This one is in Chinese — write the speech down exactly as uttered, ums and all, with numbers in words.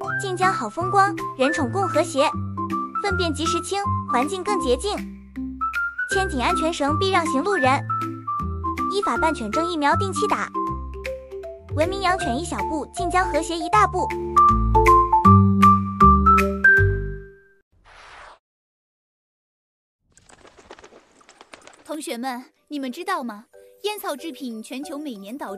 晋江好风光，人宠共和谐，粪便及时清，环境更洁净。牵紧安全绳，避让行路人。依法办犬证疫苗定期打。文明养犬一小步，晋江和谐一大步。 同学们，你们知道吗？烟草制品全球每年导致